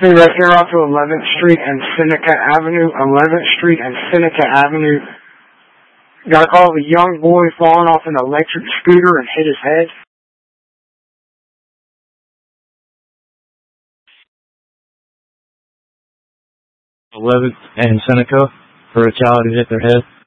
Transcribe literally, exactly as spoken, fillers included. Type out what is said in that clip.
See right here off of eleventh Street and Seneca Avenue, eleventh Street and Seneca Avenue. Got a call of a young boy falling off an electric scooter and hit his head. eleventh and Seneca for a child who hit their head.